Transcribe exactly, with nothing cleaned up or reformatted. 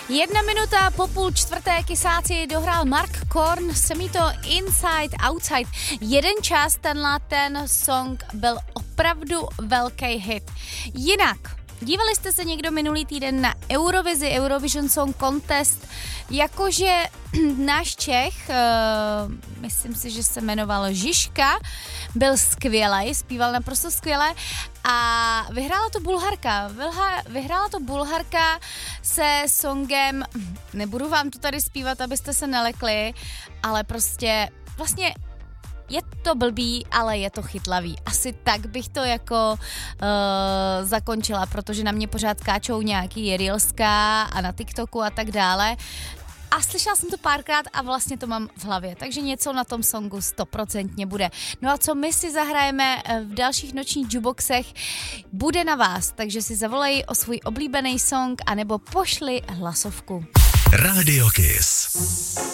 Jedna minuta po půl čtvrté kysáci dohrál Mark Korn, se mi to Inside Outside. Jeden čas tenhle ten song byl opravdu velký hit. Jinak, dívali jste se někdo minulý týden na Eurovizi, Eurovision Song Contest, jakože náš Čech, uh, myslím si, že se jmenoval Žižka, byl skvělej, zpíval naprosto skvěle a vyhrála to Bulharka. Vyhra, vyhrála to Bulharka se songem, nebudu vám to tady zpívat, abyste se nelekli, ale prostě vlastně je to blbý, ale je to chytlavý. Asi tak bych to jako uh, zakončila, protože na mě pořád skáčou nějaký reelska a na TikToku a tak dále. A slyšela jsem to párkrát a vlastně to mám v hlavě, takže něco na tom songu stoprocentně bude. No a co my si zahrajeme v dalších nočních jukeboxech, bude na vás, takže si zavolej o svůj oblíbený song anebo pošli hlasovku. Radio Kiss.